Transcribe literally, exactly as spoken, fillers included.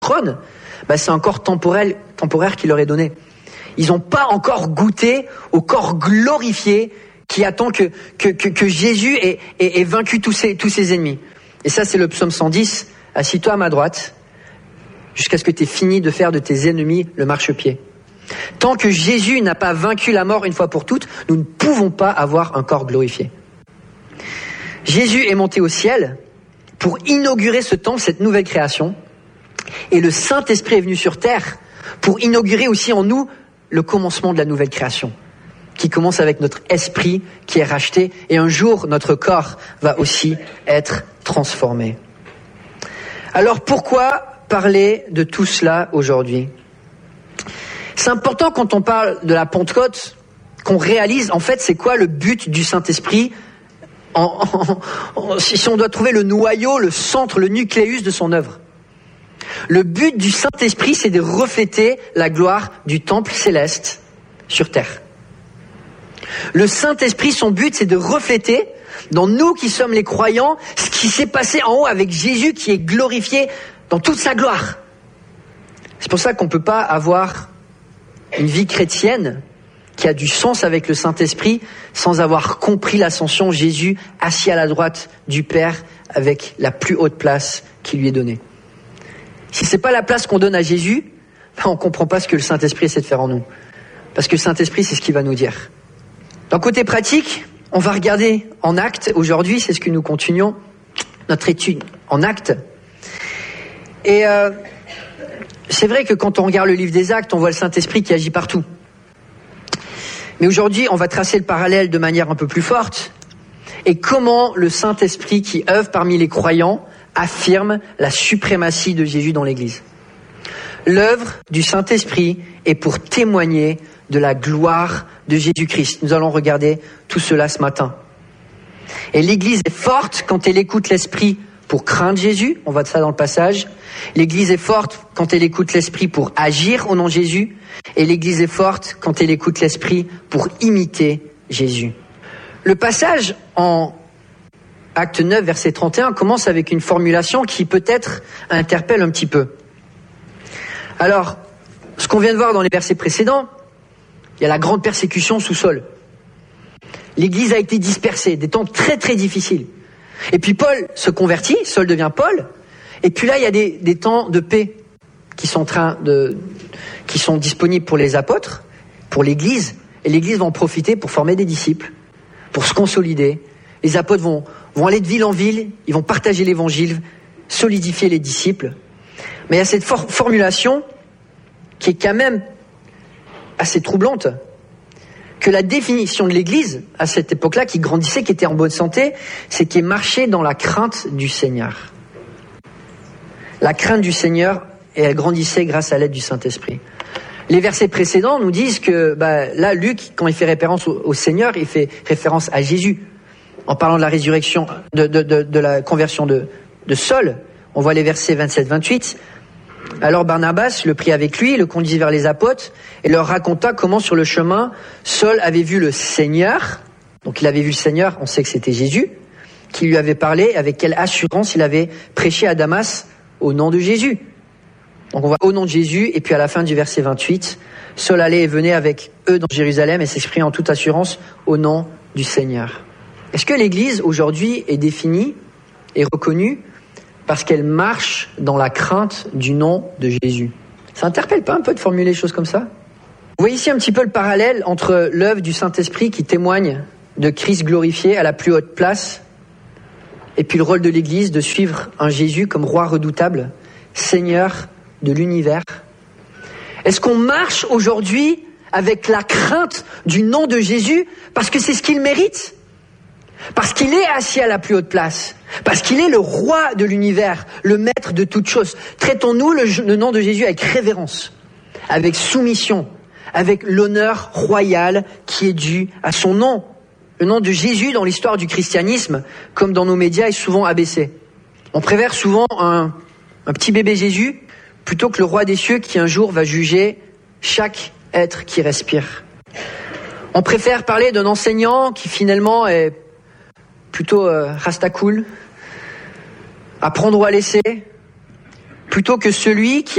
trône, bah c'est un corps temporel, temporaire qui leur est donné. Ils n'ont pas encore goûté au corps glorifié qui attend que, que, que, que Jésus ait, ait, ait vaincu tous ses, tous ses ennemis. Et ça, c'est le psaume cent dix. Assis-toi à ma droite, jusqu'à ce que tu aies fini de faire de tes ennemis le marchepied. Tant que Jésus n'a pas vaincu la mort une fois pour toutes, nous ne pouvons pas avoir un corps glorifié. Jésus est monté au ciel pour inaugurer ce temple, cette nouvelle création. Et le Saint-Esprit est venu sur terre pour inaugurer aussi en nous le commencement de la nouvelle création, qui commence avec notre esprit qui est racheté. Et un jour, notre corps va aussi être transformé. Alors pourquoi parler de tout cela aujourd'hui ? C'est important quand on parle de la Pentecôte, qu'on réalise en fait c'est quoi le but du Saint-Esprit, en, en, en, si on doit trouver le noyau, le centre, le nucléus de son œuvre. Le but du Saint-Esprit, c'est de refléter la gloire du temple céleste sur terre. Le Saint-Esprit, son but, c'est de refléter dans nous qui sommes les croyants ce qui s'est passé en haut avec Jésus qui est glorifié dans toute sa gloire. C'est pour ça qu'on ne peut pas avoir une vie chrétienne qui a du sens avec le Saint-Esprit sans avoir compris l'ascension, Jésus assis à la droite du Père avec la plus haute place qui lui est donnée. Si c'est pas la place qu'on donne à Jésus, on ne comprend pas ce que le Saint-Esprit essaie de faire en nous. Parce que le Saint-Esprit, c'est ce qu'il va nous dire. D'un côté pratique, on va regarder en Actes. Aujourd'hui, c'est ce que nous continuons, notre étude en Actes. Et euh, c'est vrai que quand on regarde le livre des Actes, on voit le Saint-Esprit qui agit partout. Mais aujourd'hui, on va tracer le parallèle de manière un peu plus forte. Et comment le Saint-Esprit qui œuvre parmi les croyants affirme la suprématie de Jésus dans l'Église. L'œuvre du Saint-Esprit est pour témoigner de la gloire de Jésus-Christ. Nous allons regarder tout cela ce matin. Et l'Église est forte quand elle écoute l'Esprit pour craindre Jésus. On voit ça dans le passage. L'Église est forte quand elle écoute l'Esprit pour agir au nom de Jésus. Et l'Église est forte quand elle écoute l'Esprit pour imiter Jésus. Le passage en Acte neuf, verset trente et un, commence avec une formulation qui peut-être interpelle un petit peu. Alors, ce qu'on vient de voir dans les versets précédents, il y a la grande persécution sous Saul. L'Église a été dispersée, des temps très très difficiles. Et puis Paul se convertit, Saul devient Paul, et puis là il y a des, des temps de paix qui sont, en train de, qui sont disponibles pour les apôtres, pour l'Église, et l'Église va en profiter pour former des disciples, pour se consolider. Les apôtres vont, vont aller de ville en ville, ils vont partager l'évangile, solidifier les disciples. Mais il y a cette for- formulation qui est quand même assez troublante, que la définition de l'Église, à cette époque-là, qui grandissait, qui était en bonne santé, c'est qu'elle marchait dans la crainte du Seigneur. La crainte du Seigneur, et elle grandissait grâce à l'aide du Saint-Esprit. Les versets précédents nous disent que, bah, là, Luc, quand il fait référence au, au Seigneur, il fait référence à Jésus. En parlant de la résurrection, de, de, de, de la conversion de, de Saul, on voit les versets vingt-sept vingt-huit. Alors Barnabas le prit avec lui, le conduisit vers les apôtres et leur raconta comment sur le chemin, Saul avait vu le Seigneur. Donc il avait vu le Seigneur, on sait que c'était Jésus, qui lui avait parlé, avec quelle assurance il avait prêché à Damas au nom de Jésus. Donc on voit au nom de Jésus, et puis à la fin du verset vingt-huit, Saul allait et venait avec eux dans Jérusalem et s'exprimait en toute assurance au nom du Seigneur. Est-ce que l'Église aujourd'hui est définie et reconnue parce qu'elle marche dans la crainte du nom de Jésus? Ça interpelle pas un peu de formuler les choses comme ça? Vous voyez ici un petit peu le parallèle entre l'œuvre du Saint-Esprit qui témoigne de Christ glorifié à la plus haute place, et puis le rôle de l'Église de suivre un Jésus comme roi redoutable, Seigneur de l'univers. Est-ce qu'on marche aujourd'hui avec la crainte du nom de Jésus parce que c'est ce qu'il mérite? Parce qu'il est assis à la plus haute place, parce qu'il est le roi de l'univers, le maître de toutes choses. Traitons-nous le, le nom de Jésus avec révérence, avec soumission, avec l'honneur royal qui est dû à son nom. Le nom de Jésus dans l'histoire du christianisme, comme dans nos médias, est souvent abaissé. On préfère souvent un, un petit bébé Jésus plutôt que le roi des cieux qui un jour va juger chaque être qui respire. On préfère parler d'un enseignant qui finalement est plutôt euh, rastacool, à prendre ou à laisser, plutôt que celui qui